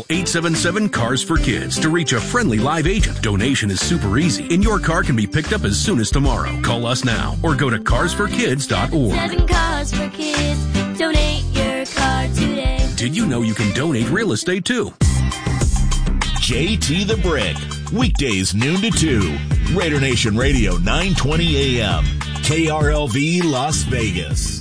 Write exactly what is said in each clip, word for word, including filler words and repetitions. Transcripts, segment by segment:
Call eight seven seven, C A R S for Kids to reach a friendly live agent. Donation is super easy, and your car can be picked up as soon as tomorrow. Call us now or go to cars for kids dot org. Seven cars for kids. Donate your car today. Did you know you can donate real estate too? J T the Brick. Weekdays noon to two. Raider Nation Radio nine twenty A M. K R L V Las Vegas.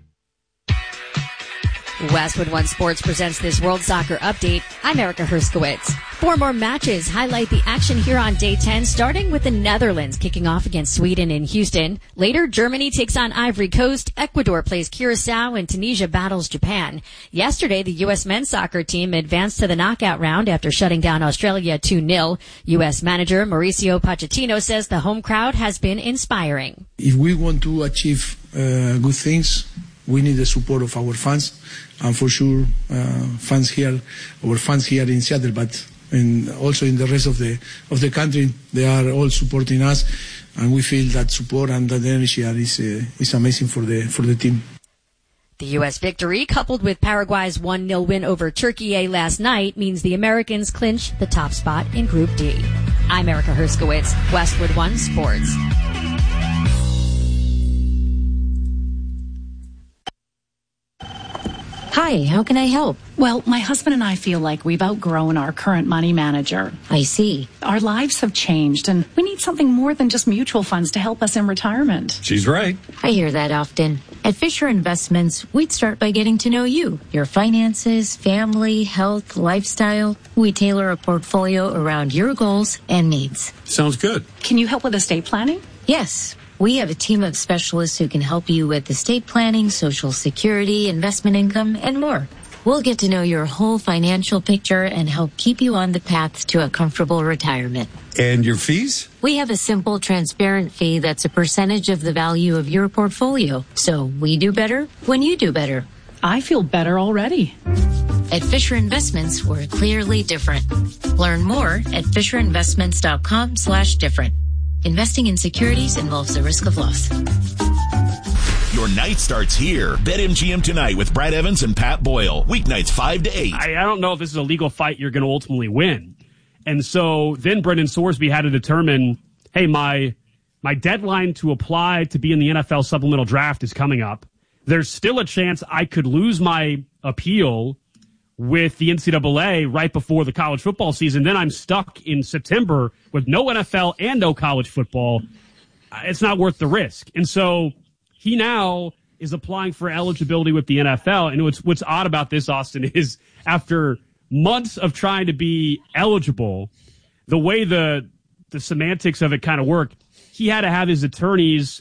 Westwood One Sports presents this World Soccer Update. I'm Erica Herskowitz. Four more matches highlight the action here on day ten, starting with the Netherlands kicking off against Sweden in Houston. Later, Germany takes on Ivory Coast, Ecuador plays Curacao, and Tunisia battles Japan. Yesterday, the U S men's soccer team advanced to the knockout round after shutting down Australia two nil. U S manager Mauricio Pochettino says the home crowd has been inspiring. If we want to achieve uh, good things, we need the support of our fans, and for sure, uh, fans here, our fans here in Seattle, but in, also in the rest of the of the country, they are all supporting us, and we feel that support and that energy is uh, is amazing for the for the team. The U S victory, coupled with Paraguay's one nil win over Turkey last night, means the Americans clinch the top spot in Group D. I'm Erica Herskowitz, Westwood One Sports. Hi, how can I help? Well, my husband and I feel like we've outgrown our current money manager. I see. Our lives have changed, and we need something more than just mutual funds to help us in retirement. She's right. I hear that often. At Fisher Investments, we'd start by getting to know you, your finances, family, health, lifestyle. We tailor a portfolio around your goals and needs. Sounds good. Can you help with estate planning? Yes. We have a team of specialists who can help you with estate planning, Social Security, investment income, and more. We'll get to know your whole financial picture and help keep you on the path to a comfortable retirement. And your fees? We have a simple, transparent fee that's a percentage of the value of your portfolio. So we do better when you do better. I feel better already. At Fisher Investments, we're clearly different. Learn more at fisherinvestments.com slash different. Investing in securities involves the risk of loss. Your night starts here. BetMGM tonight with Brad Evans and Pat Boyle. Weeknights five to eight. I, I don't know if this is a legal fight you're going to ultimately win. And so then Brendan Sorsby had to determine, hey, my my deadline to apply to be in the N F L supplemental draft is coming up. There's still a chance I could lose my appeal with the N C double A right before the college football season. Then I'm stuck in September with no N F L and no college football. It's not worth the risk. And so he now is applying for eligibility with the N F L. And what's, what's odd about this, Austin, is after months of trying to be eligible, the way the, the semantics of it kind of work, he had to have his attorneys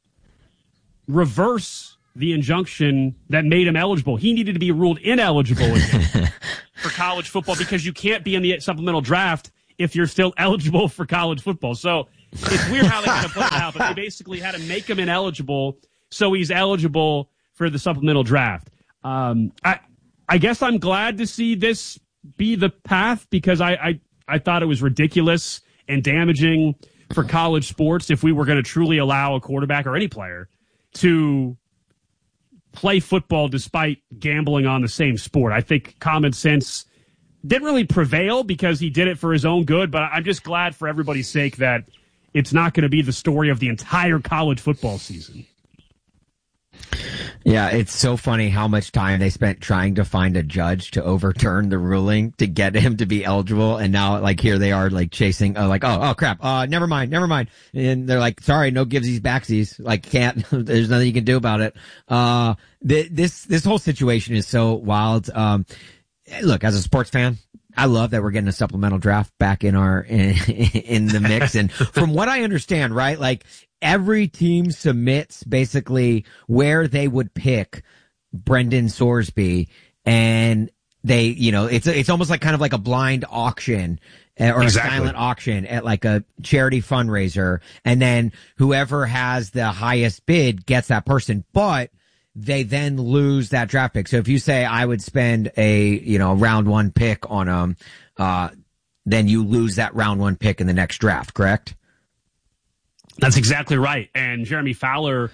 reverse the injunction that made him eligible. He needed to be ruled ineligible again for college football because you can't be in the supplemental draft if you're still eligible for college football. So it's weird how they kind of play it out, but they basically had to make him ineligible so he's eligible for the supplemental draft. Um, I I guess I'm glad to see this be the path because I, I, I thought it was ridiculous and damaging for college sports if we were going to truly allow a quarterback or any player to play football despite gambling on the same sport. I think common sense didn't really prevail because he did it for his own good, but I'm just glad for everybody's sake that it's not going to be the story of the entire college football season. Yeah, it's so funny how much time they spent trying to find a judge to overturn the ruling to get him to be eligible. And now, like, here they are, like, chasing, uh, like, oh, oh, crap. Uh, never mind, never mind. And they're like, sorry, no givesies backsies. Like, can't, there's nothing you can do about it. Uh, th- this, this whole situation is so wild. Um, look, as a sports fan, I love that we're getting a supplemental draft back in our, in, in the mix. And from what I understand, right, like, every team submits basically where they would pick Brendan Sorsby, and they, you know, it's it's almost like kind of like a blind auction or exactly. a silent auction at like a charity fundraiser, and then whoever has the highest bid gets that person, but they then lose that draft pick. So if you say I would spend a, you know, round one pick on um, uh, then you lose that round one pick in the next draft, correct? That's exactly right. And Jeremy Fowler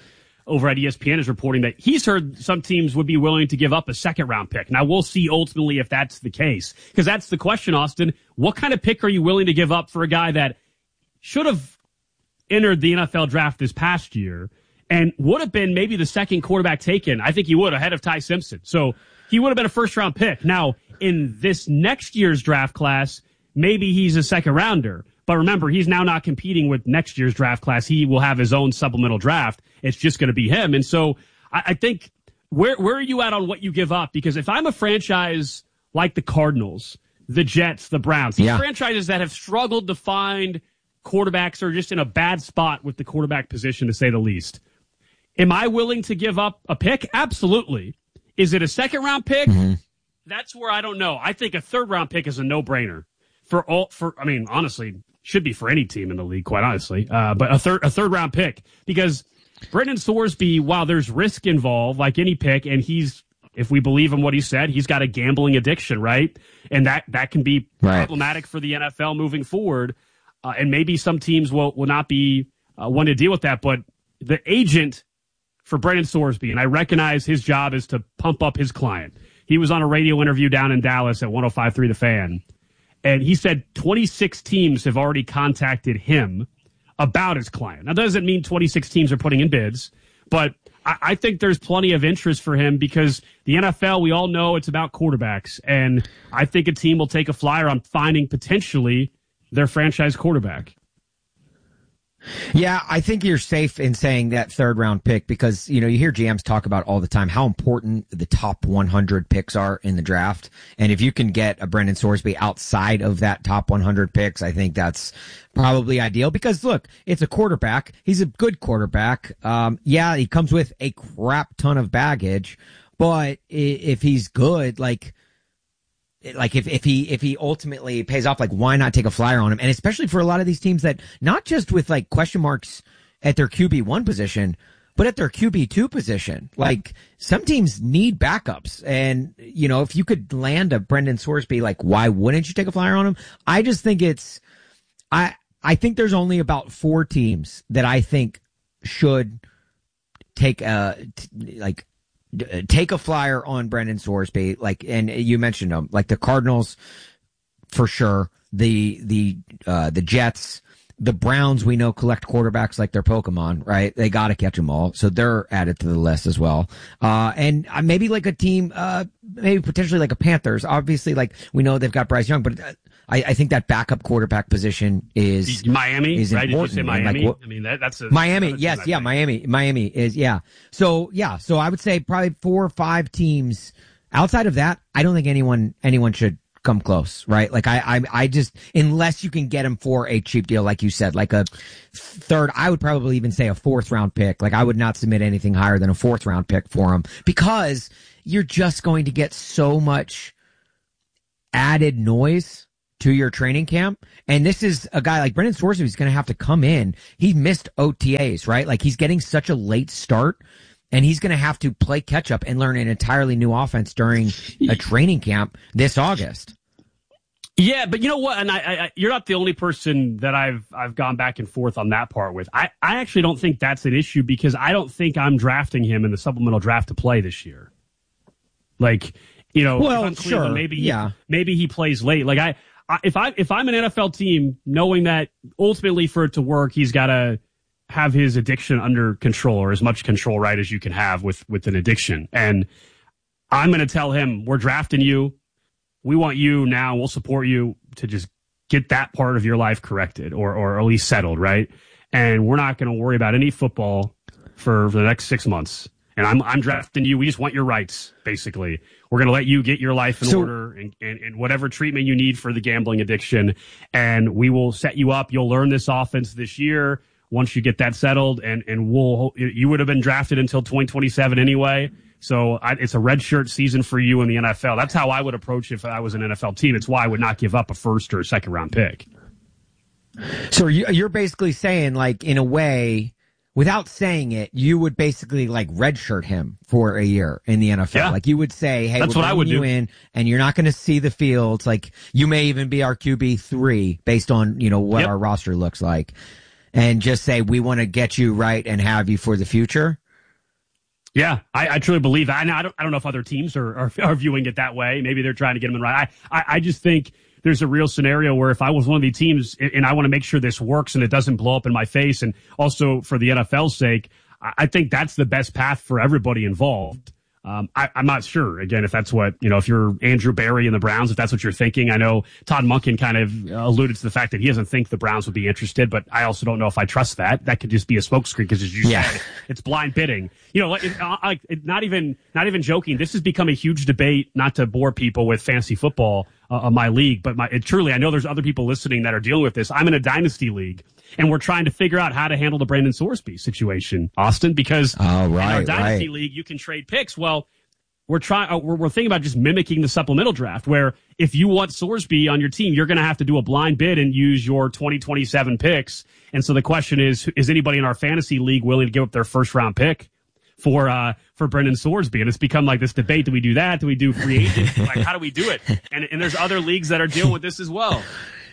over at E S P N is reporting that he's heard some teams would be willing to give up a second round pick. Now we'll see ultimately if that's the case, because that's the question, Austin. What kind of pick are you willing to give up for a guy that should have entered the N F L draft this past year and would have been maybe the second quarterback taken? I think he would, ahead of Ty Simpson. So he would have been a first round pick. Now in this next year's draft class, maybe he's a second rounder. But remember, he's now not competing with next year's draft class. He will have his own supplemental draft. It's just going to be him. And so I, I think, where where are you at on what you give up? Because if I'm a franchise like the Cardinals, the Jets, the Browns, these yeah. franchises that have struggled to find quarterbacks or just in a bad spot with the quarterback position, to say the least, am I willing to give up a pick? Absolutely. Is it a second round pick? Mm-hmm. That's where I don't know. I think a third round pick is a no brainer for all. For I mean, honestly. Should be for any team in the league, quite honestly. Uh, but a third, a third round pick, because Brendan Thorsby, while there's risk involved, like any pick, and he's, if we believe in what he said, he's got a gambling addiction, right? And that, that can be right. problematic for the N F L moving forward. Uh, and maybe some teams will, will not be uh, one to deal with that. But the agent for Brendan Thorsby, and I recognize his job is to pump up his client. He was on a radio interview down in Dallas at one oh five point three The Fan. And he said twenty-six teams have already contacted him about his client. Now, that doesn't mean twenty-six teams are putting in bids, but I, I think there's plenty of interest for him because the N F L, we all know it's about quarterbacks. And I think a team will take a flyer on finding potentially their franchise quarterback. Yeah, I think you're safe in saying that third round pick because, you know, you hear G Ms talk about all the time how important the top one hundred picks are in the draft. And if you can get a Brendan Thorsby outside of that top one hundred picks, I think that's probably ideal because look, it's a quarterback. He's a good quarterback. Um, yeah, he comes with a crap ton of baggage, but if he's good, like, Like if, if he, if he ultimately pays off, like why not take a flyer on him? And especially for a lot of these teams that not just with like question marks at their Q B one position, but at their Q B two position. Like some teams need backups. And, you know, if you could land a Brendan Thorsby, like why wouldn't you take a flyer on him? I just think it's, I, I think there's only about four teams that I think should take a, like, take a flyer on Brendan Thorsby, like, and you mentioned them, like the Cardinals, for sure. The the uh, the Jets, the Browns. We know collect quarterbacks like they're Pokemon, right? They got to catch them all, so they're added to the list as well. Uh, and uh, maybe like a team, uh, maybe potentially like a Panthers. Obviously, like we know they've got Bryce Young, but uh, I, I think that backup quarterback position is Miami. Is right? important. Did you say Miami? Like, what, I mean, that, that's a, Miami. that's Yes, yeah, Miami. Miami is yeah. So yeah, so I would say probably four or five teams. Outside of that, I don't think anyone anyone should come close, right? Like I, I, I just unless you can get him for a cheap deal, like you said, like a third. I would probably even say a fourth round pick. Like I would not submit anything higher than a fourth round pick for him because you're just going to get so much added noise to your training camp. And this is a guy like Brendan Thorsby who's going to have to come in. He missed O T As, right? Like he's getting such a late start and he's going to have to play catch up and learn an entirely new offense during a training camp this August. Yeah, but you know what? And I, I, you're not the only person that I've I've gone back and forth on that part with. I, I actually don't think that's an issue because I don't think I'm drafting him in the supplemental draft to play this year. Like, you know, well, if I'm Cleveland, sure, maybe he, yeah, maybe he plays late. Like I. If I if I'm an N F L team, knowing that ultimately for it to work, he's got to have his addiction under control or as much control, right, as you can have with with an addiction. And I'm going to tell him, we're drafting you. We want you now. We'll support you to just get that part of your life corrected or or at least settled, right? And we're not going to worry about any football for, for the next six months. And I'm I'm drafting you. We just want your rights, basically. We're going to let you get your life in so, order and, and, and whatever treatment you need for the gambling addiction. And we will set you up. You'll learn this offense this year once you get that settled. And, and we'll, you would have been drafted until twenty twenty-seven anyway. So I, it's a redshirt season for you in the N F L. That's how I would approach if I was an N F L team. It's why I would not give up a first or a second round pick. So you're basically saying, like, in a way, without saying it, you would basically like redshirt him for a year in the N F L. Yeah. Like you would say, hey, that's we're what I would you do. in and you're not going to see the field. Like you may even be our Q B three based on, you know, what yep. our roster looks like and just say, we want to get you right and have you for the future. Yeah, I, I truly believe that. I don't, I don't know if other teams are, are, are viewing it that way. Maybe they're trying to get him in right. I, I, I just think there's a real scenario where if I was one of the teams and I want to make sure this works and it doesn't blow up in my face, and also for the N F L's sake, I think that's the best path for everybody involved. Um, I, I'm not sure, again, if that's what, you know, if you're Andrew Berry and the Browns, if that's what you're thinking. I know Todd Monken kind of alluded to the fact that he doesn't think the Browns would be interested, but I also don't know if I trust that. That could just be a smokescreen because, as you yeah. said, it's blind bidding. You know, like, like not even not even joking. This has become a huge debate, not to bore people with fantasy football uh, of my league, but my, it, truly, I know there's other people listening that are dealing with this. I'm in a dynasty league, and we're trying to figure out how to handle the Brandon Sorsby situation, Austin, because oh, right, in our dynasty right. league, you can trade picks. Well, we're trying, we're, we're thinking about just mimicking the supplemental draft, where if you want Sorsby on your team, you're going to have to do a blind bid and use your twenty twenty-seven picks. And so the question is, is anybody in our fantasy league willing to give up their first round pick for, uh, for Brendan Sorsby? And it's become like this debate. Do we do that? Do we do free agent? Like, how do we do it? And, and there's other leagues that are dealing with this as well.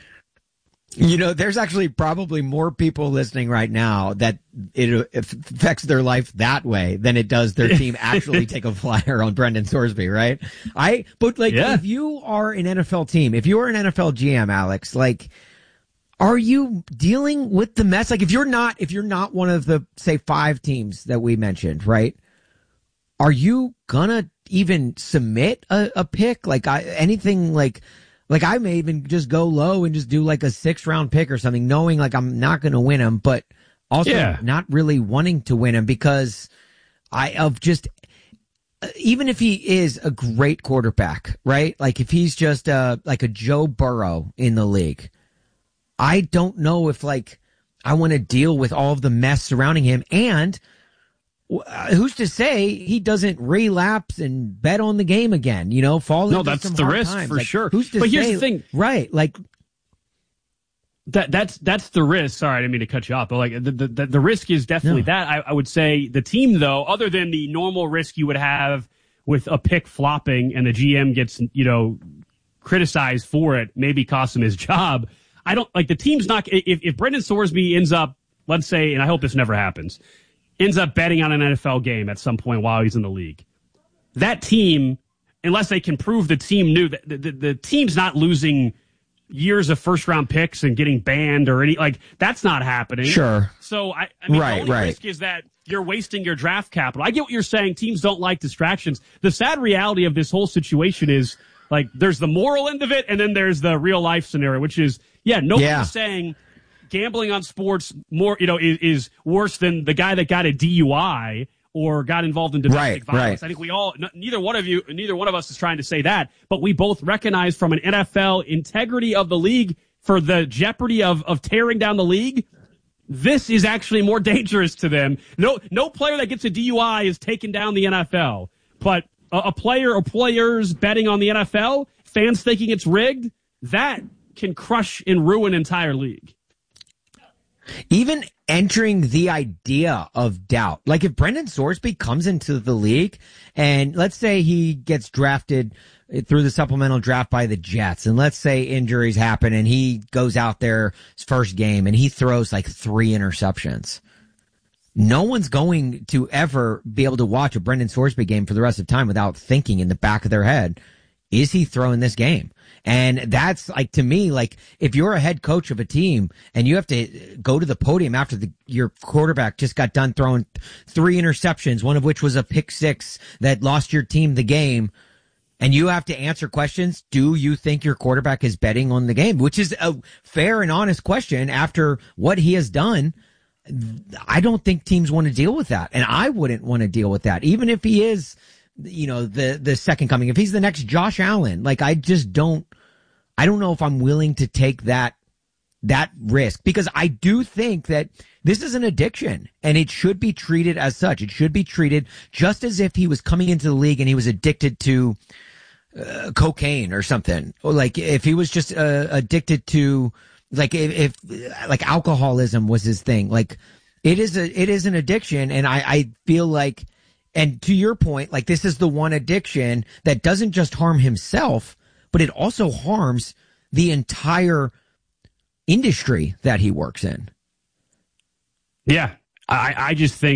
You know, there's actually probably more people listening right now that it affects their life that way than it does their team actually take a flyer on Brendan Sorsby, right? I, but like, yeah. if you are an N F L team, if you are an N F L G M, Alex, like, are you dealing with the mess? Like, if you're not, if you're not one of the, say, five teams that we mentioned, right? Are you gonna even submit a, a pick? Like, I, anything like, Like, I may even just go low and just do like a six round pick or something, knowing like I'm not going to win him, but also yeah. not really wanting to win him because I of just, even if he is a great quarterback, right? Like if he's just uh like a Joe Burrow in the league, I don't know if like I want to deal with all of the mess surrounding him. And who's to say he doesn't relapse and bet on the game again, you know, fall no, into that's some the hard risk times. for like, sure. Who's to but say, here's the thing. Right. Like that, that's, that's the risk. Sorry, I didn't mean to cut you off, but like the, the, the risk is definitely no. that. I, I would say the team though, other than the normal risk you would have with a pick flopping and the G M gets, you know, criticized for it, maybe cost him his job. I don't like the team's not, if, if Brendan Sorsby ends up, let's say, and I hope this never happens, ends up betting on an N F L game at some point while he's in the league. That team, unless they can prove the team knew that the, the, the team's not losing years of first round picks and getting banned or any, like, that's not happening. Sure. So I, I mean, right, the only right. risk is that you're wasting your draft capital. I get what you're saying. Teams don't like distractions. The sad reality of this whole situation is like, there's the moral end of it. And then there's the real life scenario, which is, yeah, nobody's yeah. saying gambling on sports more, you know, is, is worse than the guy that got a D U I or got involved in domestic right, violence. right. I think we all, n- neither one of you, neither one of us is trying to say that, but we both recognize from an N F L integrity of the league for the jeopardy of, of tearing down the league. This is actually more dangerous to them. No, no player that gets a D U I is taking down the N F L, but a, a player or players betting on the N F L, fans thinking it's rigged, that can crush and ruin an entire league. Even entering the idea of doubt. Like if Brendan Sorsby comes into the league and let's say he gets drafted through the supplemental draft by the Jets, and let's say injuries happen and he goes out there his first game and he throws like three interceptions. No one's going to ever be able to watch a Brendan Sorsby game for the rest of the time without thinking in the back of their head, is he throwing this game? And that's like, to me, like if you're a head coach of a team and you have to go to the podium after the, your quarterback just got done throwing three interceptions, one of which was a pick six that lost your team the game, and you have to answer questions. Do you think your quarterback is betting on the game? Which is a fair and honest question after what he has done. I don't think teams want to deal with that. And I wouldn't want to deal with that, even if he is, you know, the, the second coming, if he's the next Josh Allen. Like, I just don't, I don't know if I'm willing to take that, that risk, because I do think that this is an addiction and it should be treated as such. It should be treated just as if he was coming into the league and he was addicted to uh, cocaine or something. Or like if he was just uh, addicted to, like if, if like alcoholism was his thing. Like it is a, it is an addiction. And I, I feel like, and to your point, like this is the one addiction that doesn't just harm himself, but it also harms the entire industry that he works in. Yeah. I, I just think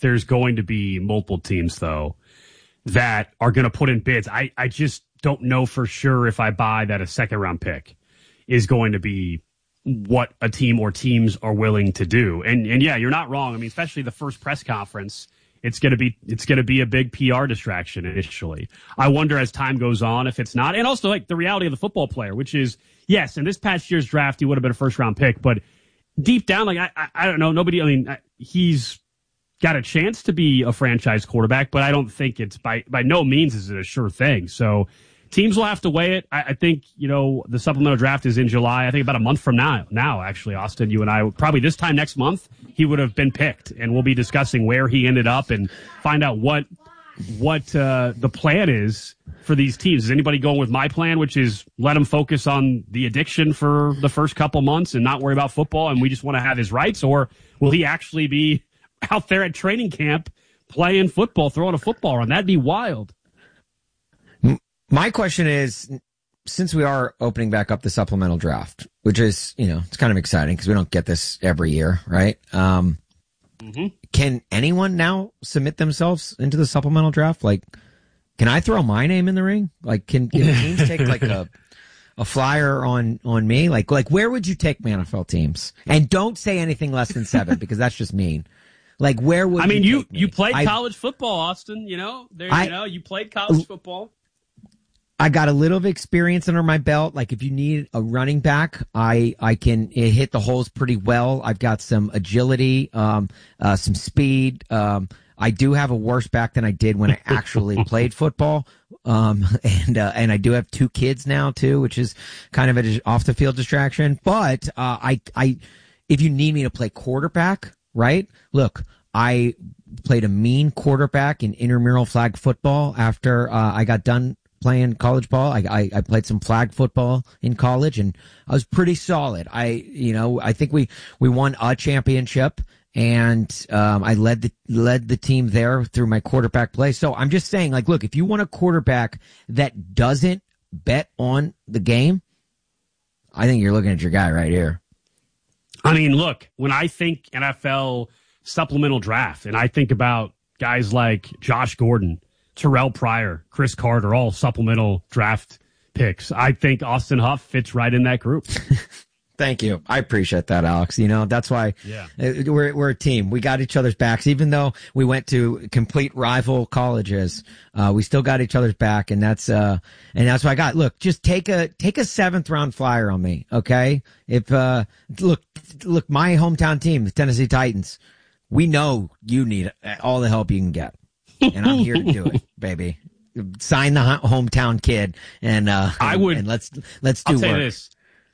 there's going to be multiple teams, though, that are going to put in bids. I, I just don't know for sure if I buy that a second round pick is going to be what a team or teams are willing to do. And, and yeah, you're not wrong. I mean, especially the first press conference, it's going to be, it's going to be a big P R distraction initially. I wonder as time goes on if it's not. And also like the reality of the football player, which is, yes, in this past year's draft, he would have been a first round pick, but deep down, like, I, I, I don't know, nobody, I mean, he's got a chance to be a franchise quarterback, but I don't think it's by, by no means is it a sure thing. So teams will have to weigh it. I, I think, you know, the supplemental draft is in July. I think about a month from now, now, actually, Austin, you and I, probably this time next month, he would have been picked, and we'll be discussing where he ended up and find out what, what, uh, the plan is for these teams. Is anybody going with my plan, which is let him focus on the addiction for the first couple months and not worry about football, and we just want to have his rights? Or will he actually be out there at training camp playing football, throwing a football around? That'd be wild. My question is, since we are opening back up the supplemental draft, which is, you know, it's kind of exciting because we don't get this every year, right? Um, mm-hmm. Can anyone now submit themselves into the supplemental draft? Like, can I throw my name in the ring? Like, can, can teams take like a a flyer on on me? Like, like where would you take N F L teams? And don't say anything less than seven because that's just mean. Like, where would I mean you you take me? you played I, college football, Austin? You know, there I, you know you played college football. I got a little of experience under my belt. Like, if you need a running back, I, I can hit the holes pretty well. I've got some agility, um, uh, some speed. Um, I do have a worse back than I did when I actually played football. Um, and, uh, and I do have two kids now too, which is kind of an off the field distraction. But, uh, I, I, if you need me to play quarterback, right? Look, I played a mean quarterback in intramural flag football after, uh, I got done playing college ball. I, I, I played some flag football in college and I was pretty solid. I, you know, I think we, we won a championship and, um, I led the, led the team there through my quarterback play. So I'm just saying, like, look, if you want a quarterback that doesn't bet on the game, I think you're looking at your guy right here. I mean, look, when I think N F L supplemental draft and I think about guys like Josh Gordon, Terrell Pryor, Chris Carter, all supplemental draft picks, I think Austin Huff fits right in that group. Thank you. I appreciate that, Alex. You know, that's why yeah. we're, we're a team. We got each other's backs. Even though we went to complete rival colleges, uh, we still got each other's back. And that's, uh, and that's what I got. Look, just take a, take a seventh round flyer on me. Okay. If, uh, look, look, my hometown team, the Tennessee Titans, we know you need all the help you can get. And I'm here to do it, baby. Sign the hometown kid, and uh, I would. And let's let's do I'll say work. this: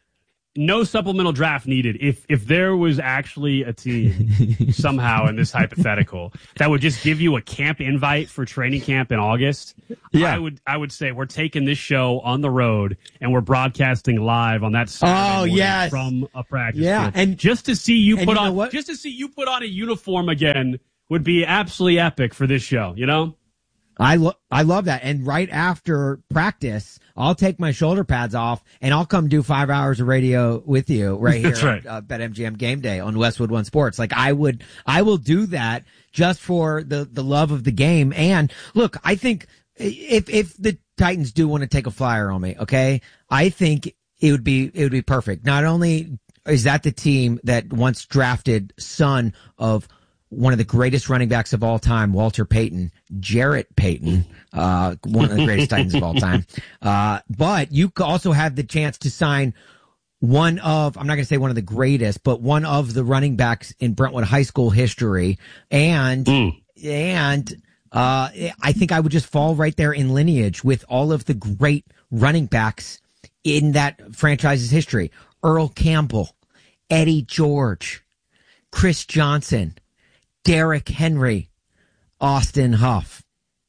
no supplemental draft needed. If if there was actually a team somehow in this hypothetical that would just give you a camp invite for training camp in August, yeah. I would I would say we're taking this show on the road and we're broadcasting live on that Saturday oh yes from a practice yeah field. And just to see you put you on what? just to see you put on a uniform again would be absolutely epic for this show, you know? I lo- I love that. And right after practice, I'll take my shoulder pads off and I'll come do five hours of radio with you right here right. at uh, BetMGM Game Day on Westwood One Sports. Like I would, I will do that just for the, the love of the game. And look, I think if, if the Titans do want to take a flyer on me, okay, I think it would be, it would be perfect. Not only is that the team that once drafted son of one of the greatest running backs of all time, Walter Payton, Jarrett Payton, uh, one of the greatest Titans of all time. Uh, but you also have the chance to sign one of, I'm not going to say one of the greatest, but one of the running backs in Brentwood High School history. And, mm. and, uh, I think I would just fall right there in lineage with all of the great running backs in that franchise's history. Earl Campbell, Eddie George, Chris Johnson, Derrick Henry, Austin Huff.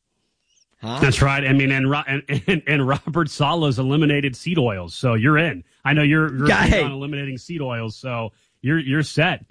Huh? That's right. I mean, and, and and and Robert Sala's eliminated seed oils, so you're in. I know you're you're hey. on eliminating seed oils, so you're you're set.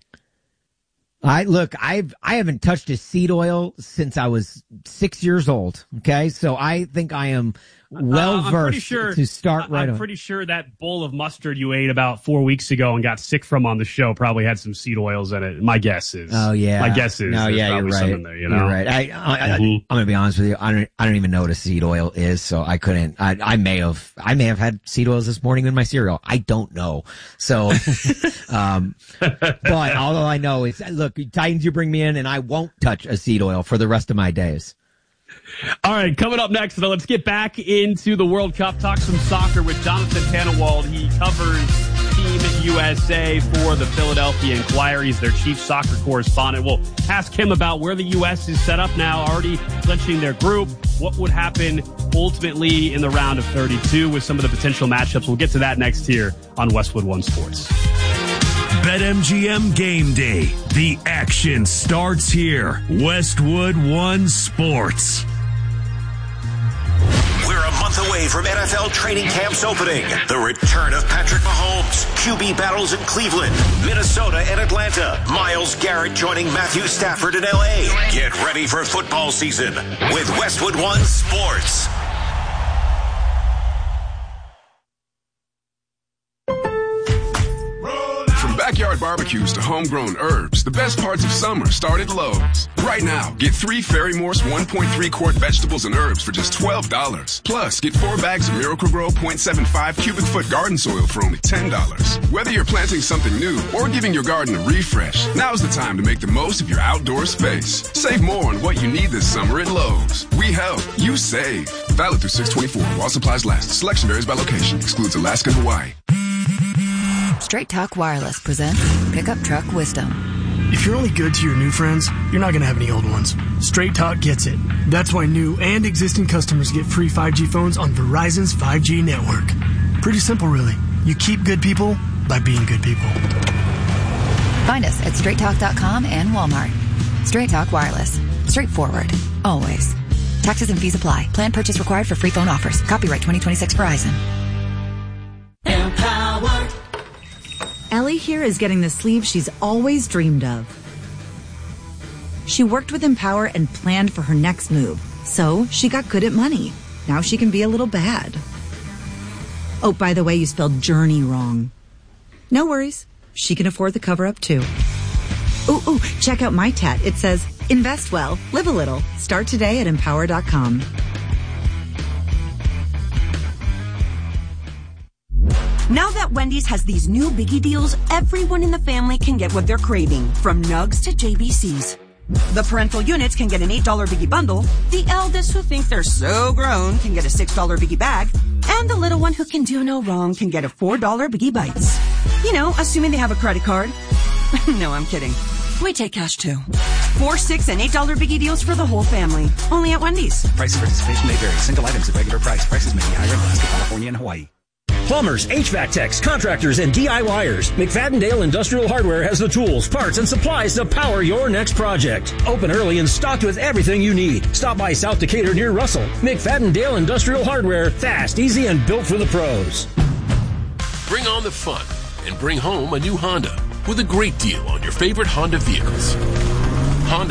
I look, I've I haven't touched a seed oil since I was six years old. Okay, so I think I am well uh, versed sure, to start right I'm on. pretty sure that bowl of mustard you ate about four weeks ago and got sick from on the show probably had some seed oils in it. My guess is. Oh yeah. My guess is. No, there's yeah, probably you're some right. in there, you know? You're right. I, I, I, Mhm. I'm gonna be honest with you. I don't. I don't even know what a seed oil is, so I couldn't. I, I may have. I may have had seed oils this morning in my cereal. I don't know. So, um, but all I know is, look, Titans, you bring me in, and I won't touch a seed oil for the rest of my days. All right, coming up next, though, let's get back into the World Cup, talk some soccer with Jonathan Tannenwald. He covers Team U S A for the Philadelphia Inquirer. He's their chief soccer correspondent. We'll ask him about where the U S is set up now, already clinching their group, what would happen ultimately in the round of thirty-two with some of the potential matchups. We'll get to that next here on Westwood One Sports. BetMGM Game Day. The action starts here. Westwood One Sports. We're a month away from N F L training camps opening. The return of Patrick Mahomes, Q B battles in Cleveland, Minnesota, and Atlanta. Myles Garrett joining Matthew Stafford in L A. Get ready for football season with Westwood One Sports. Backyard barbecues to homegrown herbs, the best parts of summer start at Lowe's. Right now, get three Ferry Morse one point three quart vegetables and herbs for just twelve dollars. Plus, get four bags of Miracle-Gro zero point seven five cubic foot garden soil for only ten dollars. Whether you're planting something new or giving your garden a refresh, now's the time to make the most of your outdoor space. Save more on what you need this summer at Lowe's. We help, you save. Valid through six twenty-four while supplies last. Selection varies by location. Excludes Alaska and Hawaii. Straight Talk Wireless presents Pickup Truck Wisdom. If you're only good to your new friends, you're not going to have any old ones. Straight Talk gets it. That's why new and existing customers get free five G phones on Verizon's five G network. Pretty simple, really. You keep good people by being good people. Find us at straight talk dot com and Walmart. Straight Talk Wireless. Straightforward. Always. Taxes and fees apply. Plan purchase required for free phone offers. Copyright twenty twenty-six Verizon. Empower. Ellie here is getting the sleeve she's always dreamed of. She worked with Empower and planned for her next move, so she got good at money. Now she can be a little bad. Oh, by the way, you spelled journey wrong. No worries. She can afford the cover-up, too. Ooh, ooh, check out my tat. It says, invest well, live a little. Start today at empower dot com. Now that Wendy's has these new biggie deals, everyone in the family can get what they're craving, from nugs to J B Cs. The parental units can get an eight dollar biggie bundle, the eldest who think they're so grown can get a six dollar biggie bag, and the little one who can do no wrong can get a four dollar biggie bites. You know, assuming they have a credit card. No, I'm kidding. We take cash too. Four, six, and eight dollar biggie deals for the whole family. Only at Wendy's. Price of participation may vary. Single items at regular price. Prices may be higher in Alaska, California, and Hawaii. Plumbers, H V A C techs, contractors, and D I Y ers. McFadden-Dale Industrial Hardware has the tools, parts, and supplies to power your next project. Open early and stocked with everything you need. Stop by South Decatur near Russell. McFadden-Dale Industrial Hardware. Fast, easy, and built for the pros. Bring on the fun and bring home a new Honda with a great deal on your favorite Honda vehicles.